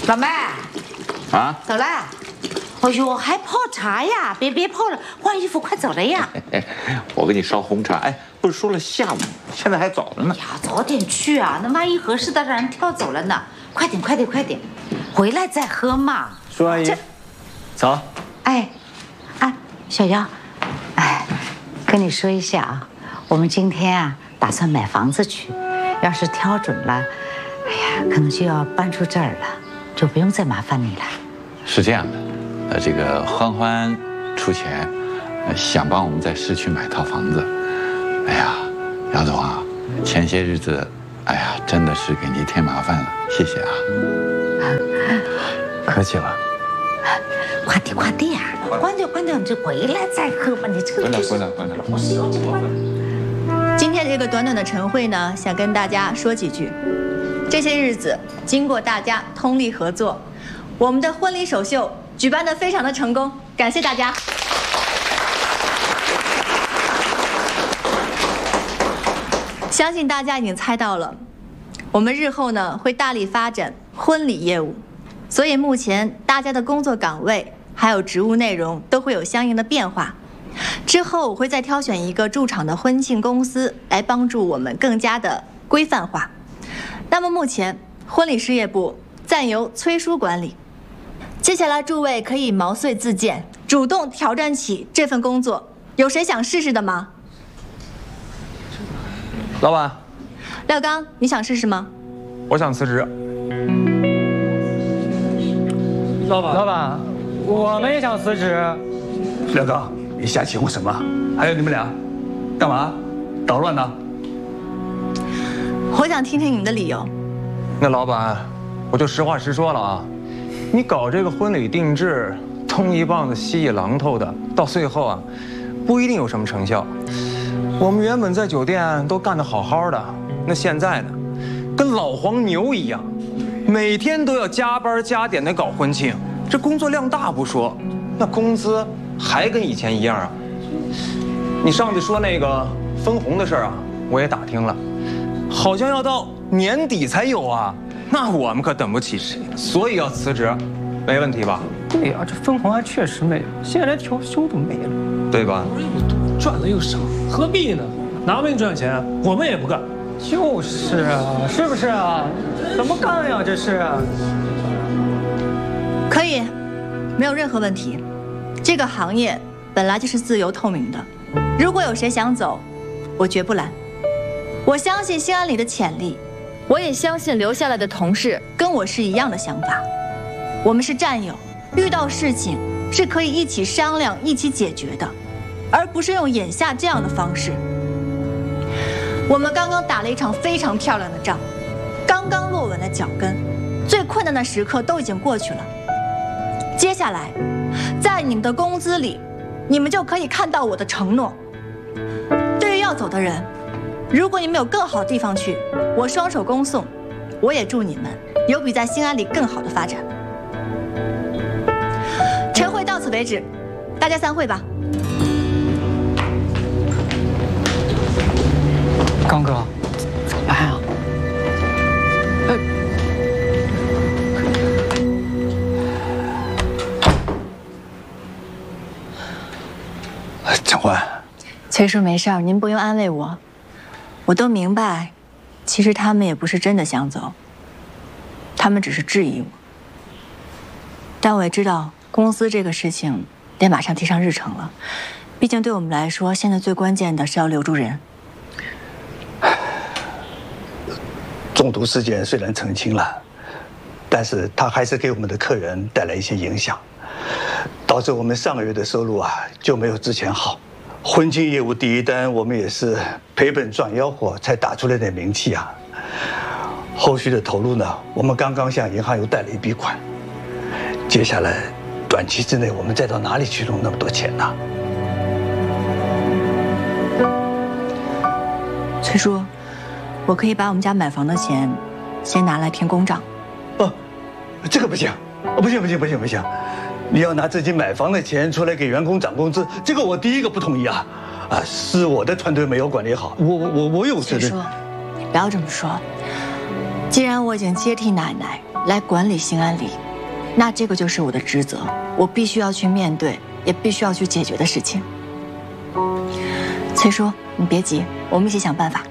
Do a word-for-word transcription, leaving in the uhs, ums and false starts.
老妹， 啊， 走了。哎呦，还泡茶呀？别别泡了，换衣服，快走了呀！ 我给你烧红茶。哎，不是说了下午，现在还早着呢。 呀，早点去啊！那万一合适的让人挑走了呢？快点，快点，快点，回来再喝嘛。 舒阿姨，早。 哎，啊，小姚，哎，跟你说一下啊，我们今天啊打算买房子去，要是挑准了，哎呀，可能就要搬出这儿了，就不用再麻烦你了。 是这样的，呃，这个欢欢出钱，呃，想帮我们在市区买套房子。哎呀，姚总啊，前些日子，哎呀，真的是给您添麻烦了，谢谢啊。 客气了。 快点，快点呀！关掉，关掉，你就回来再喝吧。你这个就是回来，回来，回来。 不是有这个。 今天这个短短的晨会呢，想跟大家说几句。这些日子，经过大家通力合作，我们的婚礼首秀举办得非常的成功，感谢大家。相信大家已经猜到了，我们日后呢会大力发展婚礼业务，所以目前大家的工作岗位还有职务内容都会有相应的变化。之后我会再挑选一个驻场的婚庆公司来帮助我们更加的规范化。那么目前婚礼事业部暂由崔叔管理，接下来诸位可以毛遂自荐，主动挑战起这份工作。有谁想试试的吗？ 老板， 廖刚，你想试试吗？ 我想辞职。老板，老板，我们也想辞职。 廖刚，你瞎起哄什么？还有你们俩，干嘛？捣乱呢？ 我想听听你们的理由。 那老板，我就实话实说了啊，你搞这个婚礼定制，东一棒子西一榔头的，到最后啊，不一定有什么成效。我们原本在酒店都干得好好的，那现在呢，跟老黄牛一样，每天都要加班加点的搞婚庆，这工作量大不说，那工资还跟以前一样啊。你上次说那个分红的事儿啊，我也打听了，好像要到年底才有啊，那我们可等不起，所以要辞职，没问题吧？ 对呀、啊，这分红还确实没了，现在连调休都没了， 对吧？ 不是又多，赚的又少，何必呢？拿命赚钱，我们也不干。就是啊，是不是啊？怎么干呀？这是。 可以，没有任何问题。这个行业本来就是自由透明的，如果有谁想走，我绝不拦。我相信兴安里的潜力，我也相信留下来的同事跟我是一样的想法。我们是战友，遇到事情是可以一起商量、一起解决的，而不是用眼下这样的方式。我们刚刚打了一场非常漂亮的仗，刚刚落稳了脚跟，最困难的时刻都已经过去了。接下来，在你们的工资里，你们就可以看到我的承诺。对于要走的人，如果你们有更好的地方去，我双手恭送。我也祝你们有比在兴安里更好的发展。晨会到此为止，大家散会吧。 刚哥，怎么办啊？ 呃，陈欢， 崔叔没事儿，您不用安慰我，我都明白，其实他们也不是真的想走，他们只是质疑我。但我也知道公司这个事情得马上提上日程了，毕竟对我们来说，现在最关键的是要留住人。 中毒事件虽然澄清了，但是它还是给我们的客人带来一些影响，导致我们上个月的收入啊就没有之前好。婚庆业务第一单，我们也是赔本赚吆喝才打出来点名气啊。后续的投入呢，我们刚刚向银行又贷了一笔款，接下来短期之内我们再到哪里去弄那么多钱呢？ 崔叔，我可以把我们家买房的钱先拿来填公账。 哦，这个不行，不行不行不行不行，你要拿自己买房的钱出来给员工涨工资，这个我第一个不同意啊！啊，是我的团队没有管理好，我我我我有责任。 崔叔，不要这么说， 既然我已经接替奶奶来管理兴安里，那这个就是我的职责，我必须要去面对，也必须要去解决的事情。崔叔，你别急，我们一起想办法。